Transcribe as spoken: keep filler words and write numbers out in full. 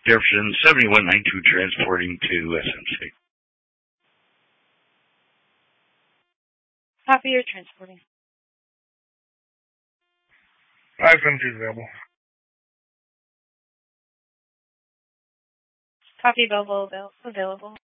Jefferson seventy-one ninety-two transporting to S M C. Copy, you're transporting. S M C is available. Copy, available, available.